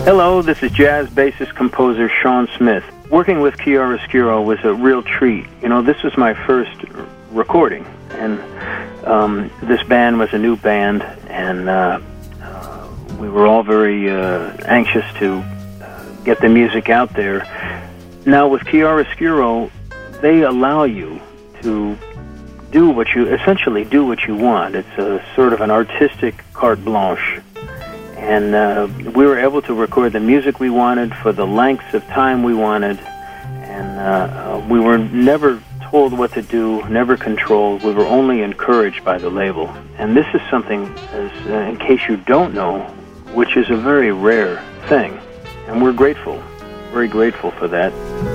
Hello, this is jazz bassist composer Sean Smith. Working with Chiaroscuro was a real treat. You know, this was my first recording, and this band was a new band, and we were all very anxious to get the music out there. Now, with Chiaroscuro, they allow you to essentially do what you want. It's a sort of an artistic carte blanche. And we were able to record the music we wanted for the lengths of time we wanted, and we were never told what to do, never controlled. We were only encouraged by the label. And this is something, in case you don't know, which is a very rare thing. And we're grateful, very grateful for that.